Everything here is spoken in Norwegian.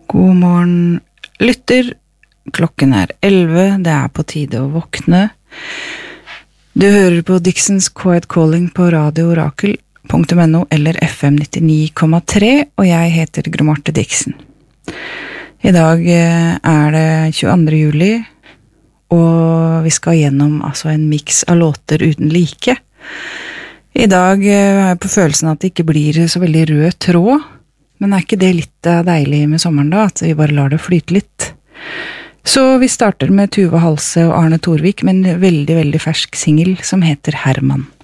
God morgen, lytter. Klokken 11, det på tide å våkne. Du hører på Dixons Quiet Calling på Radio Orakel.no eller FM 99,3, og jeg heter Gro Marte Dixon. I dag det 22. juli, og vi skal gjennom en mix av låter uten like. I dag jeg på følelsen at det ikke blir så veldig rød tråd, men ikke det litt deilig med sommeren da, at vi bare lar det flyte litt? Så vi starter med Tuva Halse og Arne Torvik med en veldig, veldig fersk single som heter Herman.